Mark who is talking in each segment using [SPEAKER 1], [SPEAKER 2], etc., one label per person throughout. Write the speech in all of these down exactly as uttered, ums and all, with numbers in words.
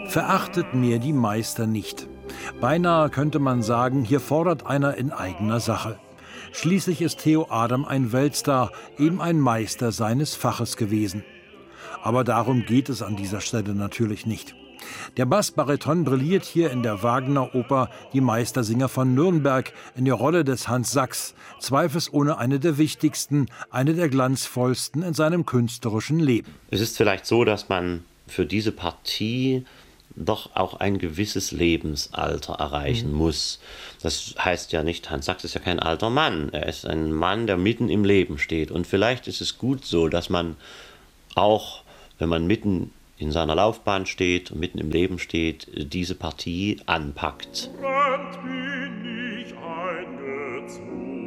[SPEAKER 1] verachtet mehr die Meister nicht. Beinahe könnte man sagen, hier fordert einer in eigener Sache. Schließlich ist Theo Adam ein Weltstar, eben ein Meister seines Faches gewesen. Aber darum geht es an dieser Stelle natürlich nicht. Der Bassbariton brilliert hier in der Wagner-Oper Die Meistersinger von Nürnberg in der Rolle des Hans Sachs, zweifelsohne eine der wichtigsten, eine der glanzvollsten in seinem künstlerischen Leben.
[SPEAKER 2] Es ist vielleicht so, dass man für diese Partie doch auch ein gewisses Lebensalter erreichen mhm. muss. Das heißt ja nicht, Hans Sachs ist ja kein alter Mann. Er ist ein Mann, der mitten im Leben steht. Und vielleicht ist es gut so, dass man auch, wenn man mitten in seiner Laufbahn steht und mitten im Leben steht, diese Partie anpackt.
[SPEAKER 3] Fremd bin ich eingezogen,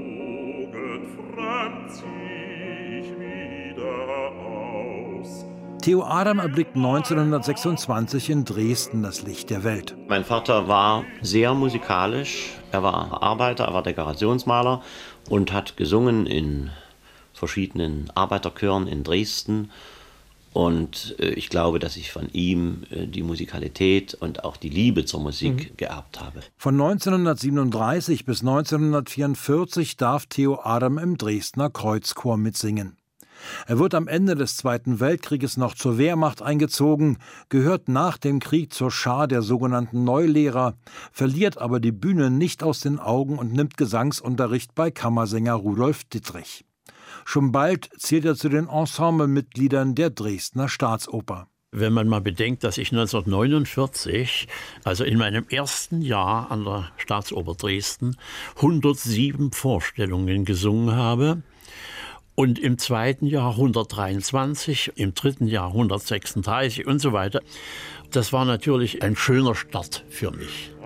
[SPEAKER 3] fremd zieh ich wieder aus.
[SPEAKER 1] Theo Adam erblickt neunzehnhundertsechsundzwanzig in Dresden das Licht der Welt.
[SPEAKER 2] Mein Vater war sehr musikalisch. Er war Arbeiter, er war Dekorationsmaler und hat gesungen in verschiedenen Arbeiterchören in Dresden. Und äh, ich glaube, dass ich von ihm äh, die Musikalität und auch die Liebe zur Musik mhm. geerbt habe.
[SPEAKER 1] Von neunzehnhundertsiebenunddreißig bis neunzehnhundertvierundvierzig darf Theo Adam im Dresdner Kreuzchor mitsingen. Er wird am Ende des Zweiten Weltkrieges noch zur Wehrmacht eingezogen, gehört nach dem Krieg zur Schar der sogenannten Neulehrer, verliert aber die Bühne nicht aus den Augen und nimmt Gesangsunterricht bei Kammersänger Rudolf Dittrich. Schon bald zählt er zu den Ensemblemitgliedern der Dresdner Staatsoper.
[SPEAKER 4] Wenn man mal bedenkt, dass ich neunzehnhundertneunundvierzig, also in meinem ersten Jahr an der Staatsoper Dresden, hundertsieben Vorstellungen gesungen habe und im zweiten Jahr hundertdreiundzwanzig, im dritten Jahr hundertsechsunddreißig und so weiter. Das war natürlich ein schöner Start für mich.